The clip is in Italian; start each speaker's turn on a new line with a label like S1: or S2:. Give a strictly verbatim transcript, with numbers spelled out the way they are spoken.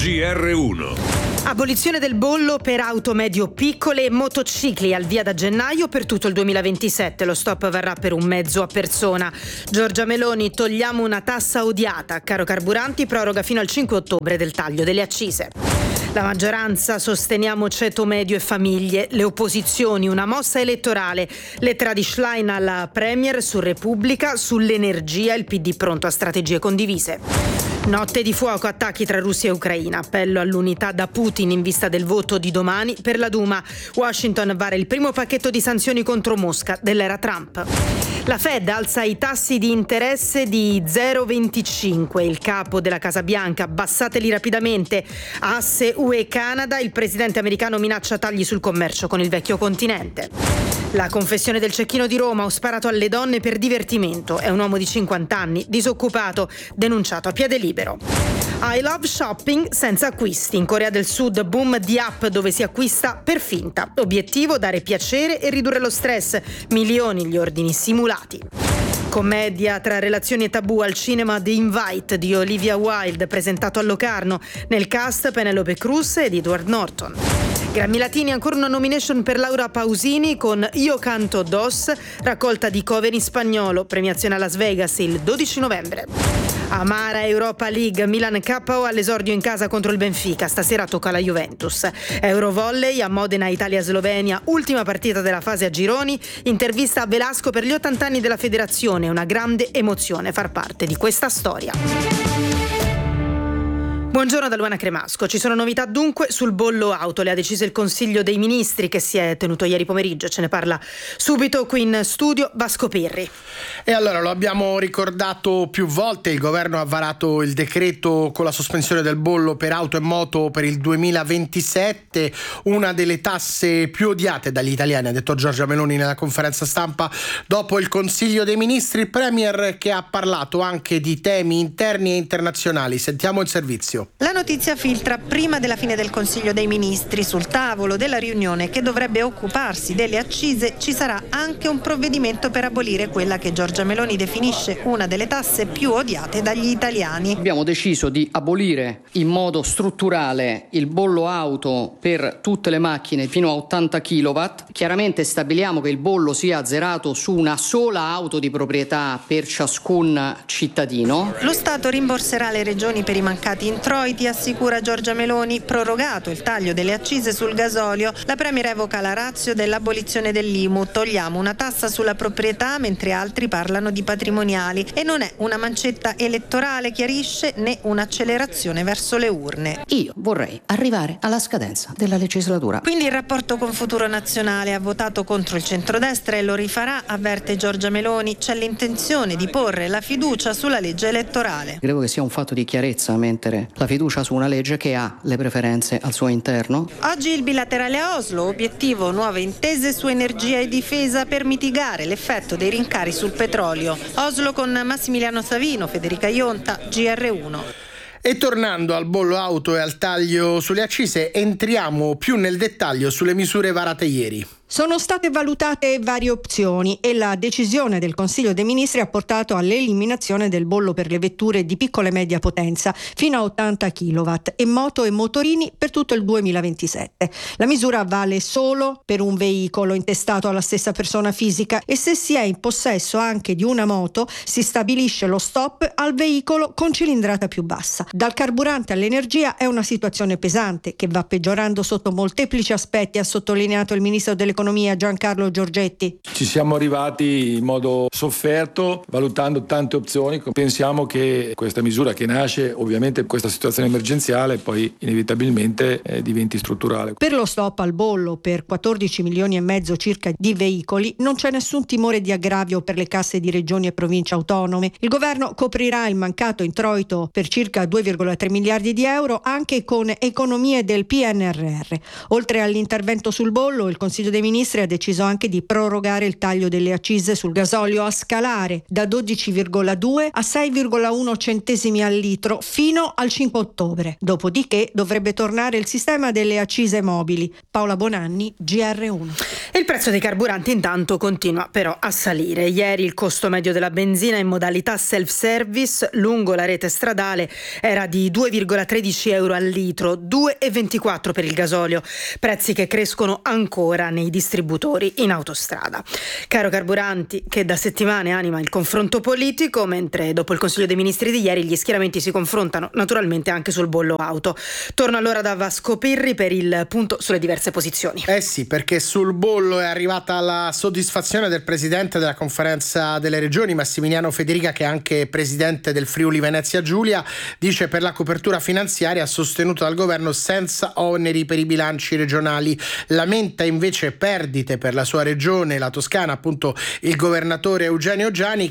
S1: G R uno.
S2: Abolizione del bollo per auto medio-piccole e motocicli al via da gennaio per tutto il duemilaventisette. Lo stop varrà per un mezzo a persona. Giorgia Meloni: togliamo una tassa odiata. Caro carburanti, proroga fino al cinque ottobre del taglio delle accise. La maggioranza: sosteniamo ceto medio e famiglie. Le opposizioni: una mossa elettorale. Lettera di Schlein alla Premier su Repubblica. Sull'energia il P D pronto a strategie condivise. Notte di fuoco, attacchi tra Russia e Ucraina. Appello all'unità da Putin in vista del voto di domani per la Duma. Washington vara il primo pacchetto di sanzioni contro Mosca dell'era Trump. La Fed alza i tassi di interesse di zero virgola venticinque. Il capo della Casa Bianca: abbassateli rapidamente. Asse U E-Canada, il presidente americano minaccia tagli sul commercio con il vecchio continente. La confessione del cecchino di Roma: ho sparato alle donne per divertimento. È un uomo di cinquanta anni, disoccupato, denunciato a piede libero. I love shopping senza acquisti. In Corea del Sud boom di app dove si acquista per finta. Obiettivo: dare piacere e ridurre lo stress. Milioni gli ordini simulati. Commedia tra relazioni e tabù al cinema The Invite di Olivia Wilde, presentato a Locarno. Nel cast Penelope Cruz ed Edward Norton. Grammy Latini: ancora una nomination per Laura Pausini con Io canto Dos, raccolta di cover in spagnolo, premiazione a Las Vegas il dodici novembre. Amara Europa League, Milan K O all'esordio in casa contro il Benfica, stasera tocca la Juventus. Eurovolley a Modena Italia-Slovenia, ultima partita della fase a gironi, intervista a Velasco per gli ottanta anni della federazione, una grande emozione far parte di questa storia. Buongiorno da Luana Cremasco. Ci sono novità dunque sul bollo auto. Le ha deciso il Consiglio dei Ministri che si è tenuto ieri pomeriggio. Ce ne parla subito qui in studio Vasco Pirri.
S3: E allora, lo abbiamo ricordato più volte, il governo ha varato il decreto con la sospensione del bollo per auto e moto per il duemilaventisette, una delle tasse più odiate dagli italiani, ha detto Giorgia Meloni nella conferenza stampa dopo il Consiglio dei Ministri. Il Premier che ha parlato anche di temi interni e internazionali. Sentiamo il servizio.
S4: La notizia filtra prima della fine del Consiglio dei Ministri. Sul tavolo della riunione che dovrebbe occuparsi delle accise ci sarà anche un provvedimento per abolire quella che Giorgia Meloni definisce una delle tasse più odiate dagli italiani.
S5: Abbiamo deciso di abolire in modo strutturale il bollo auto per tutte le macchine fino a ottanta chilowatt. Chiaramente stabiliamo che il bollo sia azzerato su una sola auto di proprietà per ciascun cittadino.
S4: Lo Stato rimborserà le regioni per i mancati introiti, assicura Giorgia Meloni. Prorogato il taglio delle accise sul gasolio, la Premier evoca la ratio dell'abolizione dell'I M U. Togliamo una tassa sulla proprietà, mentre altri parlano di patrimoniali, e non è una mancetta elettorale, chiarisce, né un'accelerazione verso le urne.
S5: Io vorrei arrivare alla scadenza della legislatura.
S4: Quindi il rapporto con Futuro Nazionale: ha votato contro il centrodestra e lo rifarà, avverte Giorgia Meloni. C'è l'intenzione di porre la fiducia sulla legge elettorale.
S5: Credo che sia un fatto di chiarezza mettere la fiducia su una legge che ha le preferenze al suo interno.
S4: Oggi il bilaterale a Oslo, obiettivo nuove intese su energia e difesa per mitigare l'effetto dei rincari sul petrolio. Oslo con Massimiliano Savino, Federica Ionta, G R uno.
S3: E tornando al bollo auto e al taglio sulle accise, entriamo più nel dettaglio sulle misure varate ieri.
S6: Sono state valutate varie opzioni e la decisione del Consiglio dei Ministri ha portato all'eliminazione del bollo per le vetture di piccola e media potenza fino a ottanta chilowatt e moto e motorini per tutto il duemilaventisette. La misura vale solo per un veicolo intestato alla stessa persona fisica e se si è in possesso anche di una moto si stabilisce lo stop al veicolo con cilindrata più bassa. Dal carburante all'energia è una situazione pesante che va peggiorando sotto molteplici aspetti, ha sottolineato il Ministro dell'Economia Giancarlo Giorgetti.
S7: Ci siamo arrivati in modo sofferto, valutando tante opzioni. Pensiamo che questa misura che nasce ovviamente in questa situazione emergenziale poi inevitabilmente eh, diventi strutturale.
S6: Per lo stop al bollo per quattordici milioni e mezzo circa di veicoli non c'è nessun timore di aggravio per le casse di regioni e province autonome. Il governo coprirà il mancato introito per circa due virgola tre miliardi di euro anche con economie del P N R R. Oltre all'intervento sul bollo, il Consiglio dei Ministri ha deciso anche di prorogare il taglio delle accise sul gasolio a scalare da dodici virgola due a sei virgola uno centesimi al litro fino al cinque ottobre. Dopodiché dovrebbe tornare il sistema delle accise mobili. Paola Bonanni, G R uno.
S2: Il prezzo dei carburanti intanto continua però a salire. Ieri il costo medio della benzina in modalità self-service lungo la rete stradale era di due virgola tredici euro al litro, due virgola ventiquattro per il gasolio, prezzi che crescono ancora nei distributori in autostrada. Caro carburanti che da settimane anima il confronto politico, mentre dopo il Consiglio dei Ministri di ieri gli schieramenti si confrontano naturalmente anche sul bollo auto. Torno allora da Vasco Pirri per il punto sulle diverse posizioni.
S3: Eh sì, perché sul bollo è arrivata la soddisfazione del presidente della Conferenza delle Regioni, Massimiliano Federica, che è anche presidente del Friuli Venezia Giulia. Dice: per la copertura finanziaria sostenuta dal governo senza oneri per i bilanci regionali. Lamenta invece perdite per la sua regione, la Toscana, appunto il governatore Eugenio Giani,